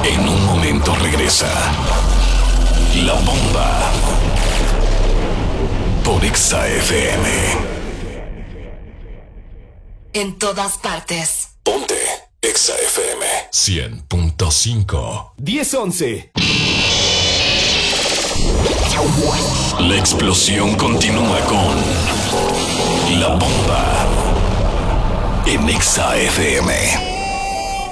En un momento regresa La Bomba por Exa FM. En todas partes. Ponte Exa FM 100.5. 10-11. La explosión continúa con La Bomba en Exa FM.